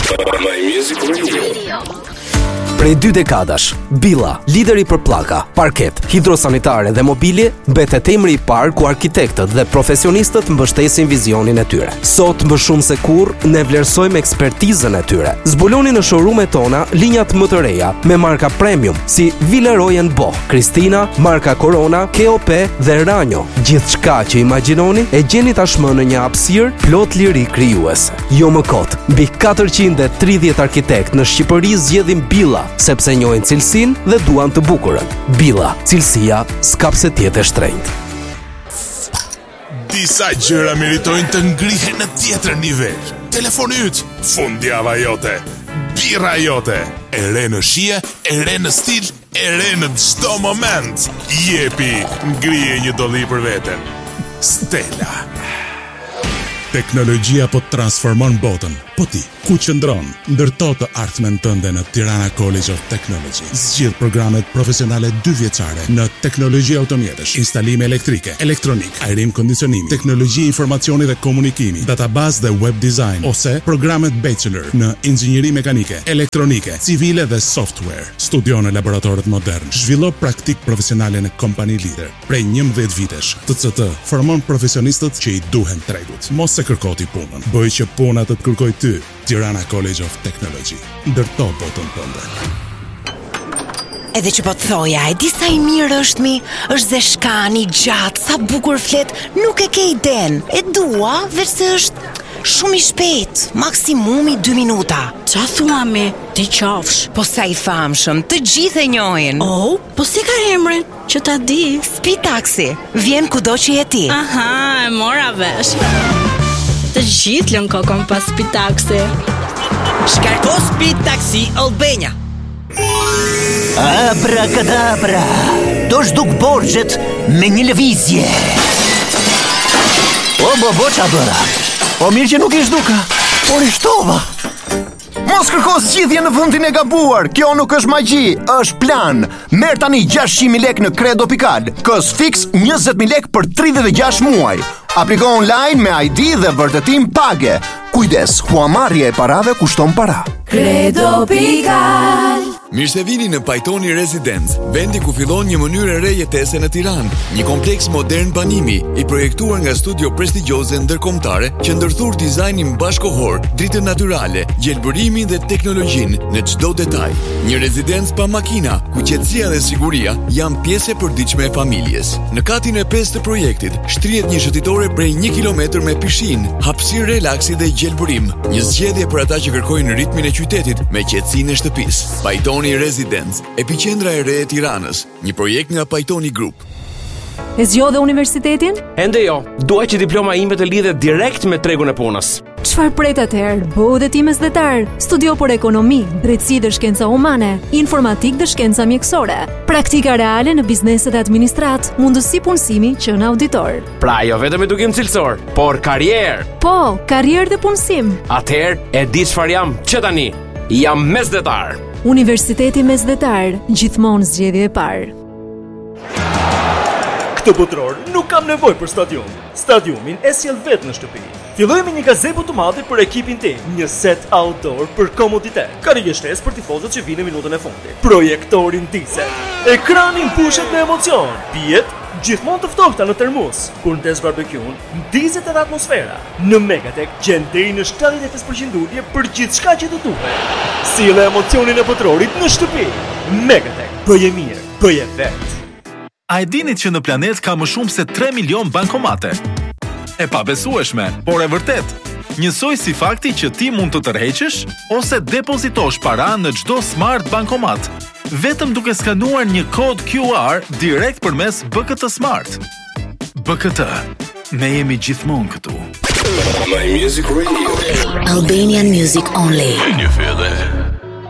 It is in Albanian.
My Music Radio. Prej 2 dekadash, Billa, lideri për pllaka, parket, hidrosanitare dhe mobilje, betet emri i parë ku arkitektët dhe profesionistët mbështesin vizionin e tyre. Sot më shumë se kurrë ne vlerësojmë ekspertizën e tyre. Zbuloni në showroom-et tona linjat më të reja me marka premium si Villeroy & Boch, Cristina, marka Corona, KOP dhe Ranjo. Gjithçka që imagjinoni e gjeni tashmë në një hapësirë plot liri krijuese. Jo më kot, mbi 430 arkitekt në Shqipëri zgjedhin Billa, sepse njohin cilësinë dhe duan të bukurën. Billa, cilësia s'ka pse të jetë e shtrenjtë. Disa gjëra meritojnë të ngrihen në tjetër nivel. Telefoni yt, fundjava jote, birra jote, e re në shije, e re në stil, e re në çdo moment. Jepi, ngrije një dolli për veten. Stella. Teknologjia po transformon botën. Po ti, ku qëndron? Ndërto të ardhmen tënde në Tirana College of Technology. Zgjidh programet profesionale 2 vjeçare në teknologji automjetësh, instalime elektrike, elektronik, ajrim kondicionim, teknologji informacioni dhe komunikimi, database dhe web design, ose programet bachelor në inxhinieri mekanike, elektronike, civile dhe software. Studio në laboratorët modern. Zhvillo praktik profesionale në kompani lider. Prej 11 vitesh, TCT formon profesionistët që i duhen tregut. Mos se kërkoti punën, bëj që puna të kërkoj ty. Tirana College of Technology. Ndërto botën tënde. Edhe që po të thoja, e di sa i mirë është mi, është zeshkani, gjatë, sa bukur flet, nuk e ke iden. E dua, verse është shumë i shpejt, maksimumi 2 minuta. Qa thua mi, ti qafsh? Po sa i famshëm, të gjithë e njohin. Oh, po si ka emrin, që ta di? Speed Taxi, vjen kudo që je ti. Aha, e mora vesh. Të gjithë lën kokën pas Speed Taxi. Shkarko Speed Taxi Albania. Abracadabra, do zhduk borxhet me një lëvizje. Bo qa bëra. Po mirë që nuk i zhduka, por i shtova. Mos kërko zgjidhje në vendin e gabuar. Kjo nuk është magji, është plan. Merr tani 600.000 lek në Credo.pikal. Kos fix 20.000 lek për 36 muaj. Apliko online me ID dhe vërtetim page. Kujdes, huamarrja e parave kushton para. Credo.pikal. Mirë se vini në Pajtoni Residence, vendi ku fillon një mënyrë e re jetese në Tiranë. Një kompleks modern banimi, i projektuar nga studio prestigjioze ndërkombëtare që ndërthur dizajnin bashkohor, dritën natyrale, gjelbërimin dhe teknologjinë në çdo detaj. Një rezidencë pa makina, ku qetësia dhe siguria janë pjesë e përditshme e familjes. Në katin e 5 të projektit, shtrihet një shëtitore prej 1 kilometër me pishinë, hapësirë relaksi dhe gjelbërim. Një zgjedhje për ata që kërkojnë ritmin e qytetit me qetësinë e shtëpisë. Pajtoni Residence, epiqendra e re e Tiranës, një projekt nga Pajtoni Group. E zgjodhe universitetin? Ende jo, dua që diploma ime të lidhet direkt me tregun e punës. Çfarë pret atëherë? Bëu dhe ti mesdhetar. Studio për ekonomi, drejtësi dhe shkenca humane, informatik dhe shkenca mjekësore, praktika reale në bizneset e administrat, mundësi punësimi që në auditor. Pra jo vetëm edukim cilësor, por karrierë. Po, karrierë dhe punësim. Atëherë e di çfarë jam, që tani jam mesdhetar. Universiteti Mesdhetar, gjithmonë zgjedhje e parë. Këtë botror nuk kam nevojë për stadium. Stadiumin e sjell vetë në shtëpi. Filloj me një gazebo të madhe për ekipin tim, një set outdoor për komoditet, karrige shtesë për tifozët që vinë në minutën e fundit, projektorin diesel, ekranin pushet me emocion, pijet gjithmonë të ftohta në termos, kur ndes barbekun, ndizet edhe atmosfera. Në Megatech gjen deri në 75% ulje për gjithçka që të duhet. Sille emocionin e botrorit në shtëpi. Megatech, bëje mirë, bëje vet. A e dinit që në planet ka më shumë se 3 milion bankomate? E pabesueshme, por e vërtet. Njësoj si fakti që ti mund të tërheqësh ose depozitosh para në çdo smart bankomat, vetëm duke skanuar një kod QR direkt përmes BKT Smart. BKT, ne jemi gjithmonë këtu. My Music Radio. Albanian music only. Can you feel that?